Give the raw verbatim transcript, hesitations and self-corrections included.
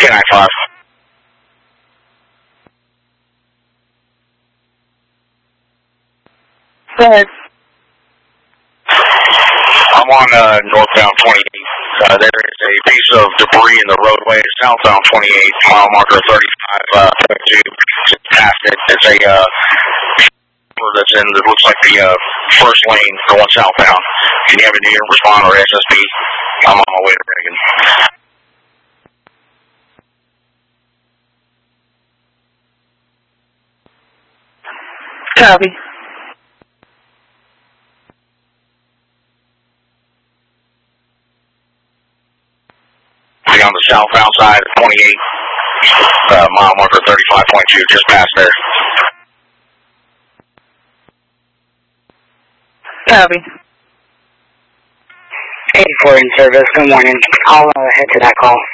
two nine five. Go ahead. I'm on uh, northbound twenty-eight. Uh, there is a piece of debris in the roadway, southbound twenty-eight, mile marker thirty-five point two. Uh, just past it. It's a uh, that's in, it looks like the uh, first lane going southbound. Can you have a near respond or S S B? I'm on my way to Reagan. Copy. On the southbound side of twenty-eight, uh, mile marker thirty-five point two, just past there. Copy. eighty-four in service, good morning. I'll uh, head to that call.